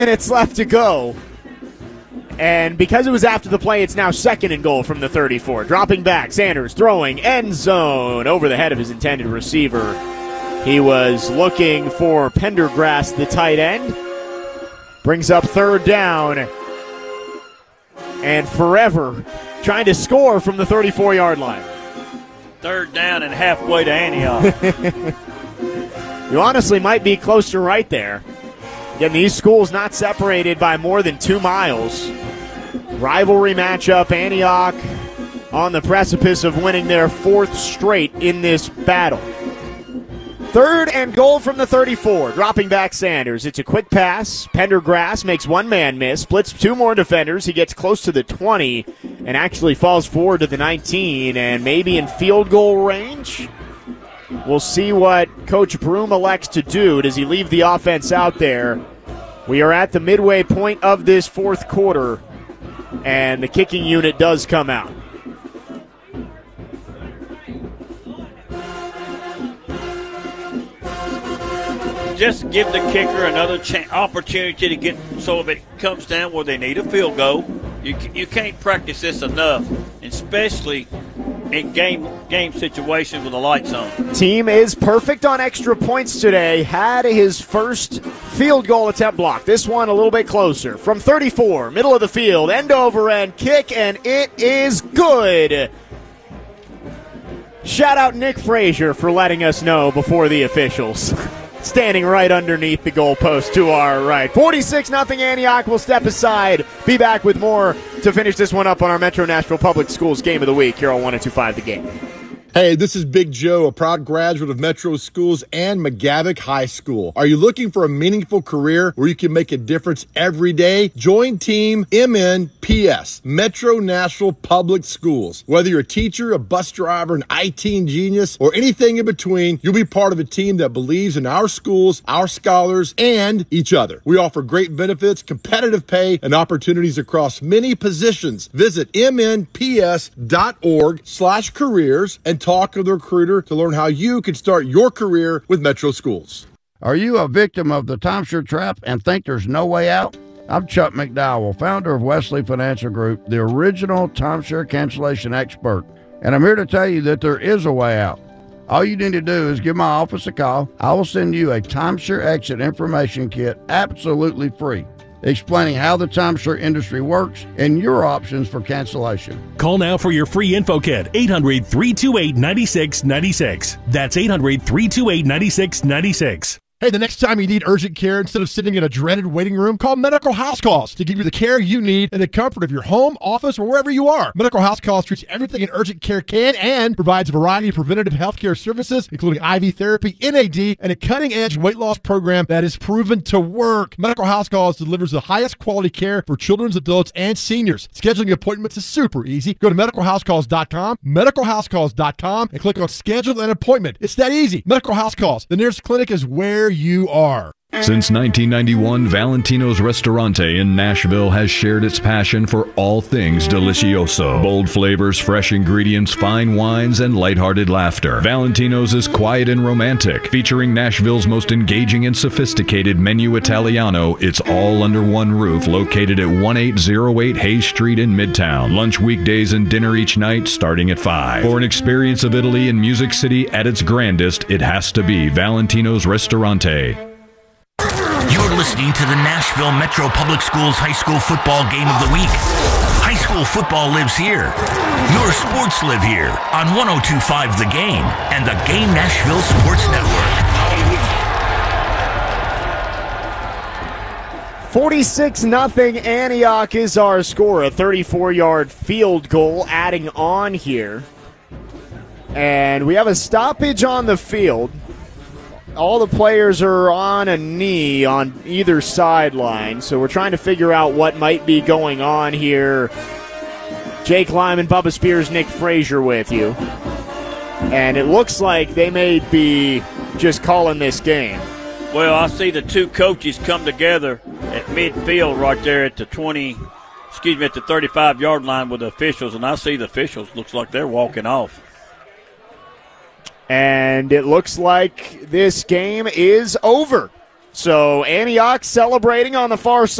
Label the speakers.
Speaker 1: minutes left to go. And because it was after the play, it's now 2nd and goal from the 34. Dropping back, Sanders throwing end zone over the head of his intended receiver. He was looking for Pendergrass, the tight end. Brings up 3rd down. And Forever trying to score from the 34-yard line.
Speaker 2: 3rd down and halfway to Antioch.
Speaker 1: You honestly might be close to right there. Again, these schools not separated by more than 2 miles. Rivalry matchup, Antioch on the precipice of winning their 4th straight in this battle. 3rd and goal from the 34. Dropping back Sanders. It's a quick pass. Pendergrass makes one man miss. Splits 2 more defenders. He gets close to the 20 and actually falls forward to the 19 and maybe in field goal range. We'll see what Coach Broom elects to do. Does he leave the offense out there? We are at the midway point of this 4th quarter, and the kicking unit does come out.
Speaker 2: Just give the kicker another opportunity to get, so if it comes down where they need a field goal, you can't practice this enough, especially in game situations with the lights on.
Speaker 1: Team is perfect on extra points today. Had his first field goal attempt blocked. This one a little bit closer. From 34, middle of the field, end over end kick, and it is good. Shout out Nick Frazier for letting us know before the officials. Standing right underneath the goalpost to our right. 46-0 Antioch. Will step aside. Be back with more to finish this one up on our Metro Nashville Public Schools Game of the Week here on 102.5 The Game.
Speaker 3: Hey, this is Big Joe, a proud graduate of Metro Schools and McGavick High School. Are you looking for a meaningful career where you can make a difference every day? Join Team MNPS, Metro Nashville Public Schools. Whether you're a teacher, a bus driver, an IT genius, or anything in between, you'll be part of a team that believes in our schools, our scholars, and each other. We offer great benefits, competitive pay, and opportunities across many positions. Visit mnps.org/careers and talk to the recruiter to learn how you can start your career with Metro Schools.
Speaker 4: Are you a victim of the timeshare trap and think there's no way out? I'm Chuck McDowell, founder of Wesley Financial Group, the original timeshare cancellation expert, and I'm here to tell you that there is a way out. All you need to do is give my office a call. I will send you a timeshare exit information kit absolutely free, explaining how the timeshare industry works and your options for cancellation.
Speaker 5: Call now for your free info kit, 800-328-9696. That's 800-328-9696.
Speaker 6: Hey, the next time you need urgent care, instead of sitting in a dreaded waiting room, call Medical House Calls to give you the care you need in the comfort of your home, office, or wherever you are. Medical House Calls treats everything an urgent care can and provides a variety of preventative health care services, including IV therapy, NAD, and a cutting-edge weight loss program that is proven to work. Medical House Calls delivers the highest quality care for children, adults, and seniors. Scheduling appointments is super easy. Go to medicalhousecalls.com, medicalhousecalls.com, and click on Schedule an Appointment. It's that easy. Medical House Calls. The nearest clinic is where you are.
Speaker 7: Since 1991, Valentino's Ristorante in Nashville has shared its passion for all things delicioso. Bold flavors, fresh ingredients, fine wines, and lighthearted laughter. Valentino's is quiet and romantic, featuring Nashville's most engaging and sophisticated menu Italiano. It's all under one roof, located at 1808 Hayes Street in Midtown. Lunch weekdays and dinner each night starting at 5. For an experience of Italy and Music City at its grandest, it has to be Valentino's Ristorante.
Speaker 8: You're listening to the Nashville Metro Public Schools High School Football Game of the Week. High school football lives here. Your sports live here on 102.5 The Game and the Game Nashville Sports Network.
Speaker 1: 46-0 Antioch is our score. A 34-yard field goal adding on here. And we have a stoppage on the field. All the players are on a knee on either sideline, so we're trying to figure out what might be going on here. Jake Lyman, Bubba Spears, Nick Frazier with you. And it looks like they may be just calling this game.
Speaker 2: Well, I see the two coaches come together at midfield right there at the 35-yard line with the officials, and I see the officials looks like they're walking off.
Speaker 1: And it looks like this game is over. So Antioch celebrating on the far side.